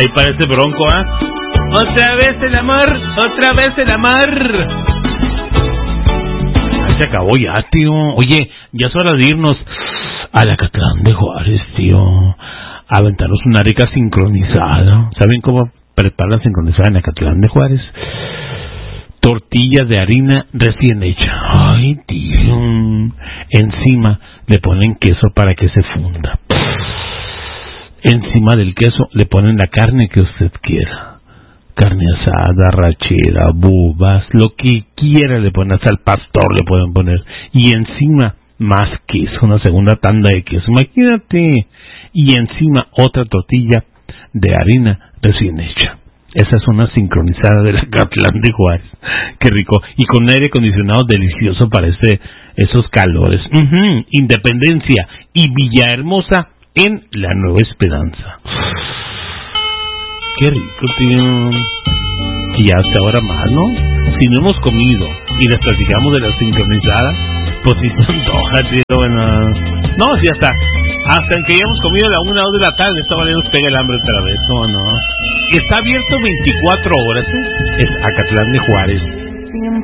Ahí parece Bronco, ¿ah? Otra vez el amor, otra vez el amor. Se acabó ya, tío. Oye, ya es hora de irnos a la Acatlán de Juárez, tío. A aventarnos una rica sincronizada. ¿Saben cómo preparan la sincronizada en la Acatlán de Juárez? Tortillas de harina recién hecha. Ay, tío. Encima le ponen queso para que se funda. Encima del queso le ponen la carne que usted quiera. Carne asada, rachera, bubas, lo que quiera le ponen, hasta el pastor le pueden poner. Y encima más queso, una segunda tanda de queso, imagínate. Y encima otra tortilla de harina recién hecha. Esa es una sincronizada de la Acatlán de Juárez. Qué rico. Y con aire acondicionado delicioso para esos calores. Independencia y Villahermosa en la Nueva Esperanza. Qué rico, tío. Y hasta ahora más, ¿no? Si no hemos comido y les platicamos de la sincronizada, pues si se antoja, tío. Bueno, no, si hasta que hayamos comido a la 1 o 2 de la tarde, esta manera nos pega el hambre otra vez, ¿o no? Está abierto 24 horas, ¿eh? Es Acatlán de Juárez.